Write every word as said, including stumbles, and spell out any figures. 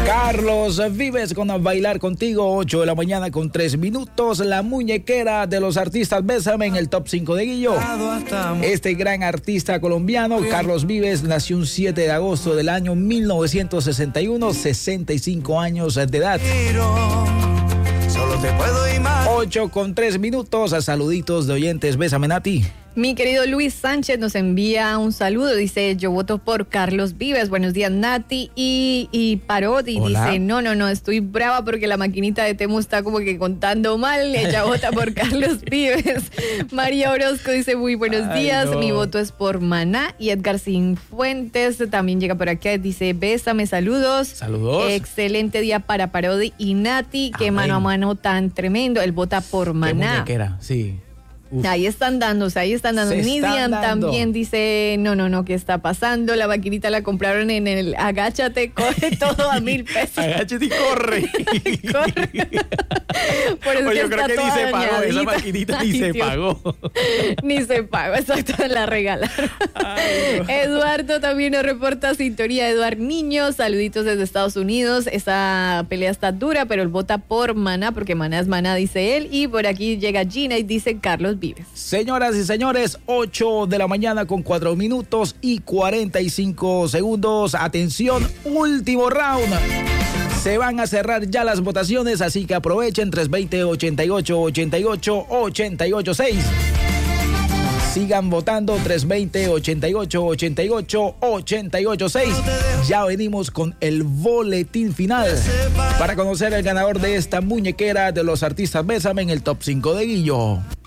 Carlos Vives con Bailar Contigo, ocho de la mañana con tres minutos. La muñequera de los artistas Bésame en el top cinco de Guillo. Este gran artista colombiano, Carlos Vives, nació un siete de agosto del año mil novecientos sesenta y uno, sesenta y cinco años de edad. ocho con tres minutos. A saluditos de oyentes. Bésame, Nati. Mi querido Luis Sánchez nos envía un saludo, dice: yo voto por Carlos Vives. Buenos días, Nati. Y, y Parodi Hola. Dice: no, no, no, estoy brava porque la maquinita de Temu está como que contando mal. Ella vota por Carlos Vives. María Orozco dice: muy buenos Ay, días, no. mi voto es por Maná. Y Edgar Sinfuentes también llega por acá, dice: bésame, saludos. Saludos. Excelente día para Parodi y Nati. Qué Amén. mano a mano tan tremendo. Él vota por Qué Maná. muñequera, sí. Uf. Ahí están dándose, ahí están dando. Se Nidian están dando. también dice: no, no, no, ¿qué está pasando? La maquinita la compraron en el agáchate, coge todo a mil pesos. Agáchate y corre. Corre. Por eso Oye, yo está creo que ni toda se pagó, esa dañadita. maquinita ni Ay, se Dios. pagó. Ni se pagó, exacto, la regalaron. Ay, no. Eduardo también nos reporta sintonía. Eduard Niño, saluditos desde Estados Unidos. Esa pelea está dura, pero él vota por Maná, porque Maná es Maná, dice él. Y por aquí llega Gina y dice Carlos Vives. Señoras y señores, ocho de la mañana con cuatro minutos y cuarenta y cinco segundos. Atención, último round. Se van a cerrar ya las votaciones, así que aprovechen. Tres veinte, ochenta y ocho, ochenta y ocho, ochenta y ocho seis. Sigan votando. Tres veinte, ochenta y ocho, ochenta y ocho, ochenta y ocho seis. Ya venimos con el boletín final para conocer el ganador de esta muñequera de los artistas Bésame en el top cinco de Guillo.